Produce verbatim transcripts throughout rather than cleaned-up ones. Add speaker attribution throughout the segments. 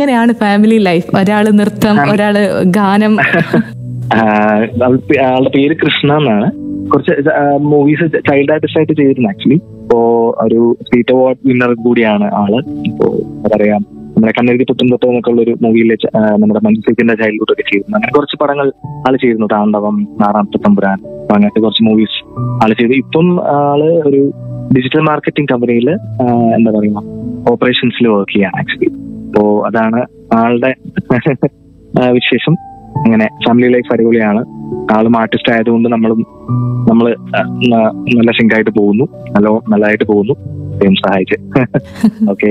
Speaker 1: എങ്ങനെയാണ് family life? ഒരാള് നൃത്തം, ഒരാള് ഗാനം.
Speaker 2: ആളുടെ പേര് കൃഷ്ണ എന്നാണ്. കുറച്ച് മൂവീസ് ചൈൽഡ് ആർട്ടിസ്റ്റ് ആയിട്ട് ചെയ്തിരുന്നു ആക്ച്വലി. ഇപ്പോ ഒരു സ്റ്റേറ്റ് അവാർഡ് വിന്നർ കൂടിയാണ് ആള്. ഇപ്പോ എന്താ പറയാ, നമ്മുടെ കണ്ണെഴുതി പുത്തും തൊട്ടോ എന്നൊക്കെ ഉള്ള ഒരു മൂവിയിലെ നമ്മുടെ മഞ്ജുസിന്റെ ചൈൽഡ്ഹുഡ് ഒക്കെ ചെയ്തിരുന്നു. അങ്ങനെ കുറച്ച് പടങ്ങൾ ആള് ചെയ്തിരുന്നു. താണ്ഡവം, നാറാമത്തെ തമ്പുരാൻ, അങ്ങനത്തെ കുറച്ച് മൂവീസ് ആള് ചെയ്തു. ഇപ്പം ആള് ഒരു ഡിജിറ്റൽ മാർക്കറ്റിംഗ് കമ്പനിയിൽ എന്താ പറയുക ഓപ്പറേഷൻസിൽ വർക്ക് ചെയ്യാണ് ആക്ച്വലി. അപ്പോ അതാണ് ആളുടെ വിശേഷം. അങ്ങനെ ഫാമിലി ലൈഫ് അടിപൊളിയാണ്. ആളും ആർട്ടിസ്റ്റ് ആയതുകൊണ്ട് നമ്മളും നമ്മള് നല്ല സിങ്കായിട്ട് പോകുന്നു, നല്ല നല്ലതായിട്ട് പോകുന്നു. സഹായിച്ച് ഓക്കെ.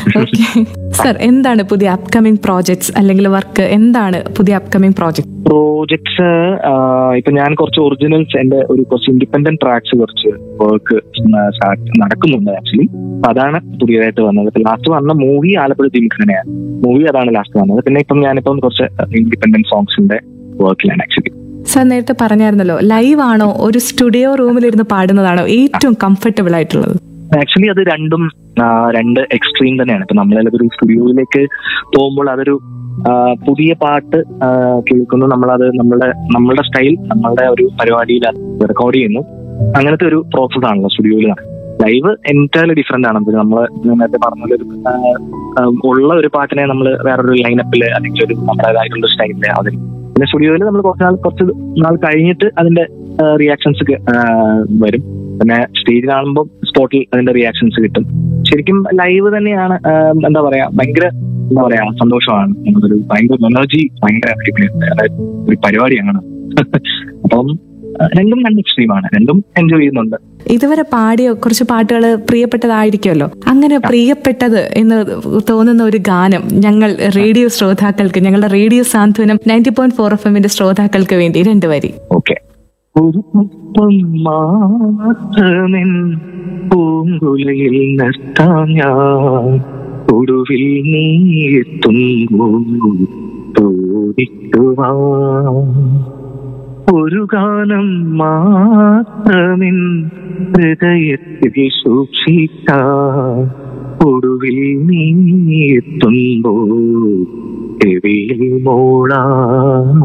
Speaker 1: സർ, എന്താണ് പുതിയ അപ്കമിങ് പ്രോജക്ട്സ് അല്ലെങ്കിൽ വർക്ക്? എന്താണ് പുതിയ അപ്കമിങ് പ്രോജക്ട്?
Speaker 2: പ്രോജക്ട്സ് ഇപ്പൊ ഞാൻ കുറച്ച് ഒറിജിനൽസ്, എന്റെ ഒരു കുറച്ച് ഇൻഡിപെൻഡന്റ് ട്രാക്സ് കുറച്ച് വർക്ക് നടക്കുന്നുണ്ട് ആക്ച്വലി. അപ്പൊ അതാണ് പുതിയതായിട്ട് വന്നത്. ലാസ്റ്റ് വന്ന മൂവി ആലപ്പുഴ ദിംഖാനയാണ് മൂവി, അതാണ് ലാസ്റ്റ് വന്നത്. പിന്നെ ഇപ്പം ഞാനിപ്പം കുറച്ച് ഇൻഡിപെൻഡന്റ് സോങ്സിന്റെ വർക്കിലാണ് ആക്ച്വലി.
Speaker 1: സാർ നേരത്തെ പറഞ്ഞായിരുന്നല്ലോ, ലൈവ് ആണോ ഒരു സ്റ്റുഡിയോ റൂമിലിരുന്ന് പാടുന്നതാണോ ഏറ്റവും കംഫർട്ടബിൾ ആയിട്ടുള്ളത്?
Speaker 2: ആക്ച്വലി അത് രണ്ടും രണ്ട് എക്സ്ട്രീം തന്നെയാണ്. ഇപ്പൊ നമ്മളൊരു സ്റ്റുഡിയോയിലേക്ക് പോകുമ്പോൾ അതൊരു പുതിയ പാട്ട് കേൾക്കുന്നു, നമ്മളത് നമ്മളുടെ നമ്മളുടെ സ്റ്റൈൽ നമ്മളുടെ ഒരു പരിപാടിയിൽ റെക്കോർഡ് ചെയ്യുന്നു. അങ്ങനത്തെ ഒരു പ്രോസസ് ആണല്ലോ സ്റ്റുഡിയോയിൽ. ലൈവ് എൻറ്റയർലി ഡിഫറെന്റ് ആണ്. നമ്മൾ നേരത്തെ പറഞ്ഞ ഒരു ഉള്ള ഒരു പാട്ടിനെ നമ്മൾ വേറൊരു ലൈനപ്പില് അല്ലെങ്കിൽ ഒരു നമ്മുടേതായിട്ടുള്ള സ്റ്റൈലില് അതിൽ. പിന്നെ സ്റ്റുഡിയോയിൽ നമ്മൾ കുറച്ച് നാൾ കുറച്ച് നാൾ കഴിഞ്ഞിട്ട് അതിന്റെ റിയാക്ഷൻസ് വരും. പിന്നെ സ്റ്റേജിൽ കാണുമ്പോൾ സ്പോട്ടിൽ അതിന്റെ റിയാക്ഷൻസ് കിട്ടും. ശരിക്കും ലൈവ് തന്നെയാണ് എന്താ പറയാ ഭയങ്കര എന്താ പറയാ സന്തോഷമാണ്. നമുക്കൊരു ഭയങ്കര എനർജി, ഭയങ്കര ഒരു പരിപാടിയാണ്. അപ്പം രണ്ടും രണ്ട് എക്സ്ട്രീമാണ്, രണ്ടും എൻജോയ് ചെയ്യുന്നുണ്ട്.
Speaker 1: ഇതുവരെ പാടിയ കുറച്ച് പാട്ടുകൾ പ്രിയപ്പെട്ടതായിരിക്കുമല്ലോ. അങ്ങനെ പ്രിയപ്പെട്ടത് എന്ന് തോന്നുന്ന ഒരു ഗാനം ഞങ്ങൾ റേഡിയോ ശ്രോതാക്കൾക്ക്, ഞങ്ങളുടെ റേഡിയോ സാന്ത്വനം നയൻറ്റി പോയിന്റ് ഫോർ എഫ് എമ്മിന്റെ ശ്രോതാക്കൾക്ക് വേണ്ടി രണ്ടുവരി.
Speaker 2: ഓക്കെ. ഒരു പുഷ്പം മാത്രമെൻ പൂങ്കുലയിൽ നിർത്താൻ ഞാൻ, ഒടുവിൽ നീ എത്തുമ്പോൾ തോന്നിക്കുവാൻ. ഒരു ഗാനം മാത്രമെൻ ഹൃദയത്തിൽ സൂക്ഷിക്കാൻ, ഒടുവിൽ നീ എത്തുമ്പോൾ ചെവിയിൽ മോളാം.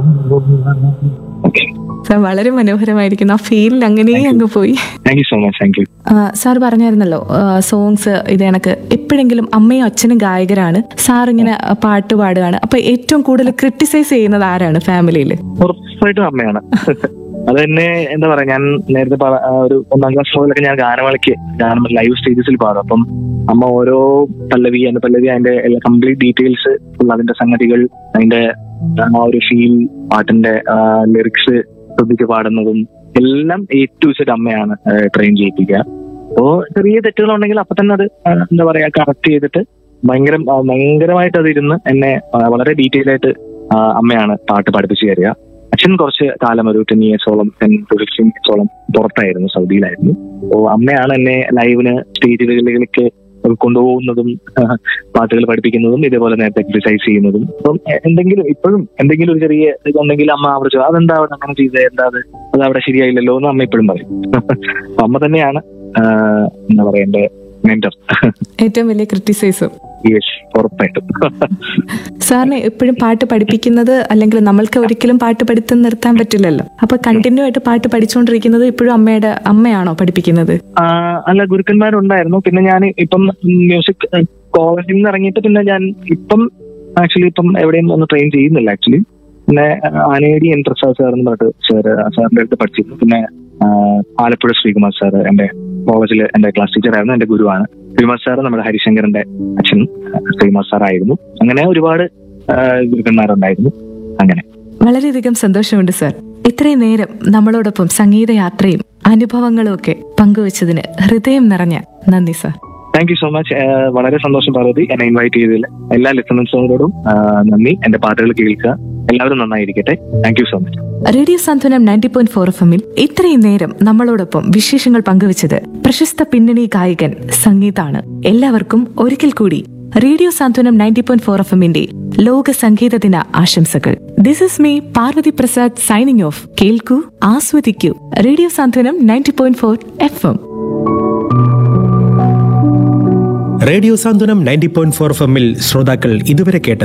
Speaker 1: സാർ, വളരെ മനോഹരമായിരിക്കുന്നു. ആ ഫീലിൽ അങ്ങനെ അങ്ങ് പോയി. സാർ പറഞ്ഞായിരുന്നല്ലോ സോങ്സ് ഇത് കണക്ക് എപ്പോഴെങ്കിലും അമ്മയും അച്ഛനും ഗായകരാണ്, സാർ ഇങ്ങനെ പാട്ട് പാടുകയാണ്. അപ്പൊ ഏറ്റവും കൂടുതൽ ക്രിട്ടിസൈസ് ചെയ്യുന്നത് ആരാണ് ഫാമിലിയിൽ?
Speaker 2: ഉറപ്പായിട്ടും അമ്മയാണ്. അത് തന്നെ എന്താ പറയാ, ഞാൻ നേരത്തെ ഒരു ഒന്നാം ക്ലാസ് മുതലൊക്കെ ഞാൻ ഗാനമേളയ്ക്ക് ഗാനം ലൈവ് സ്റ്റേജസിൽ പാടും. അപ്പം അമ്മ ഓരോ പല്ലവി അതിന്റെ പല്ലവി അതിന്റെ എല്ലാ കംപ്ലീറ്റ് ഡീറ്റെയിൽസ്, അതിന്റെ സംഗതികൾ, അതിന്റെ ആ ഒരു ഫീൽ, പാട്ടിന്റെ ലിറിക്സ് ശ്രദ്ധിച്ച് പാടുന്നതും എല്ലാം എ ടു സെഡ് അമ്മയാണ് ട്രെയിൻ ചെയ്യിപ്പിക്കുക. അപ്പോ ചെറിയ തെറ്റുകളുണ്ടെങ്കിൽ അപ്പൊ തന്നെ അത് എന്താ പറയാ കറക്റ്റ് ചെയ്തിട്ട് ഭയങ്കര ഭയങ്കരമായിട്ട് അതിരുന്ന് എന്നെ വളരെ ഡീറ്റെയിൽ ആയിട്ട് അമ്മയാണ് പാട്ട് പഠിപ്പിച്ചു തരിക. അച്ഛൻ കുറച്ച് കാലം ഒരു ടെൻ ഇയേഴ്സോളം ടെൻ ടു ഫിഫ്റ്റീൻ ഇയേഴ്സോളം പുറത്തായിരുന്നു, സൗദിയിലായിരുന്നു. അപ്പോ അമ്മയാണ് എന്നെ ലൈവിന് സ്റ്റേജുകളിലേക്ക് കൊണ്ടുപോകുന്നതും പാട്ടുകൾ പഠിപ്പിക്കുന്നതും ഇതേപോലെ നേരത്തെ എക്സസൈസ് ചെയ്യുന്നതും. അപ്പം എന്തെങ്കിലും ഇപ്പോഴും എന്തെങ്കിലും ഒരു ചെറിയ ഇതുണ്ടെങ്കിൽ അമ്മ അവിടെ ചോദിച്ചു, അതെന്താ അവിടെ അങ്ങനെ ചെയ്തത്, എന്താ അത് അത് അവിടെ ശരിയായില്ലല്ലോ എന്ന് അമ്മ ഇപ്പോഴും പറയും. അമ്മ തന്നെയാണ് എന്താ പറയാ എന്റെ മെന്റർ,
Speaker 1: ഏറ്റവും വലിയ ക്രിട്ടിസൈസും.
Speaker 2: ഉറപ്പായിട്ടും.
Speaker 1: സാറിനെ എപ്പോഴും പാട്ട് പഠിപ്പിക്കുന്നത്, അല്ലെങ്കിൽ നമ്മൾക്ക് ഒരിക്കലും പാട്ട് പഠിത്തം നിർത്താൻ പറ്റില്ലല്ലോ. അപ്പൊ കണ്ടിന്യൂ ആയിട്ട് പാട്ട് പഠിച്ചുകൊണ്ടിരിക്കുന്നത് ഇപ്പോഴും അമ്മയുടെ അമ്മയാണോ പഠിപ്പിക്കുന്നത്?
Speaker 2: അല്ല, ഗുരുക്കന്മാരുണ്ടായിരുന്നു. പിന്നെ ഞാൻ ഇപ്പം മ്യൂസിക് കോളേജിൽ നിന്ന് ഇറങ്ങിയിട്ട് പിന്നെ ഞാൻ ഇപ്പം ആക്ച്വലി ഇപ്പം എവിടെയും ഒന്ന് ട്രെയിൻ ചെയ്യുന്നില്ല ആക്ച്വലി. പിന്നെ ആനേടി എൻ പ്രസാദ് സാർ എന്ന് പറഞ്ഞിട്ട് സാർ സാറിന്റെ അടുത്ത് പഠിച്ചിരുന്നു. പിന്നെ ആലപ്പുഴ ശ്രീകുമാർ സാർ എന്റെ കോളേജിൽ എന്റെ ക്ലാസ് ടീച്ചറായിരുന്നു, എന്റെ ഗുരുവാണ്. ശ്രീകുമാർ സാർ നമ്മുടെ ഹരിശങ്കറിന്റെ അച്ഛൻ ശ്രീകുമാർ സാർ ആയിരുന്നു. അങ്ങനെ ഒരുപാട് ഗുരുക്കന്മാരുണ്ടായിരുന്നു. അങ്ങനെ
Speaker 1: വളരെയധികം സന്തോഷമുണ്ട് സാർ. ഇത്രയും നേരം നമ്മളോടൊപ്പം സംഗീതയാത്രയും അനുഭവങ്ങളും ഒക്കെ പങ്കുവച്ചതിന് ഹൃദയം നിറഞ്ഞ നന്ദി sir.
Speaker 2: Thank you so much. വളരെ സന്തോഷം പാർവതി, എന്നെ ഇൻവൈറ്റ് ചെയ്തതിൽ. എല്ലാ ലിസണേഴ്സിനോടും നന്ദി. എന്റെ പാട്ടുകൾ കേൾക്കുക, എല്ലാവരും നന്നായിരിക്കട്ടെ. Thank you so much.
Speaker 1: Radio Santhwanam ninety point four F എമ്മിൽ ഇത്രയും നേരം നമ്മളോടൊപ്പം വിശേഷങ്ങൾ പങ്കുവച്ചത് പ്രശസ്ത പിന്നണി ഗായകൻ സംഗീതാണ്. എല്ലാവർക്കും ഒരിക്കൽ കൂടി റേഡിയോ സാന്ത്വനം നയൻറ്റി പോയിന്റ് ഫോർ എഫ് എമ്മിന്റെ ലോക സംഗീത ദിന ആശംസകൾ. This is me Parvathi Prasad signing off. കേൾക്കൂ, ആസ്വദിക്കൂ റേഡിയോ സാന്ത്വനം ninety point four F M.
Speaker 3: Radio സാന്ത്വനം നയൻറ്റി പോയിന്റ് ഫോർ എഫ് എമ്മിൽ ശ്രോതാക്കൾ ഇതുവരെ കേട്ടത്